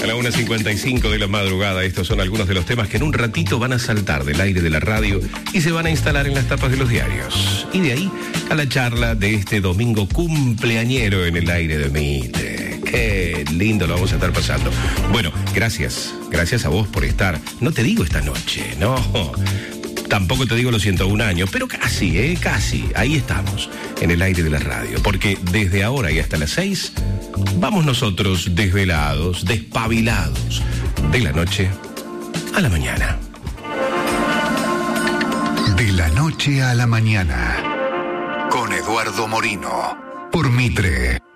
la 1:55 de la madrugada. Estos son algunos de los temas que en un ratito van a saltar del aire de la radio y se van a instalar en las tapas de los diarios. Y de ahí a la charla de este domingo cumpleañero en el aire de Mitre. Qué lindo lo vamos a estar pasando. Bueno, gracias a vos por estar. No te digo esta noche, no. Tampoco te digo los 101 años, pero casi, casi. Ahí estamos, en el aire de la radio. Porque desde ahora y hasta las 6, vamos nosotros desvelados, despabilados, de la noche a la mañana. De la noche a la mañana, con Eduardo Morino, por Mitre.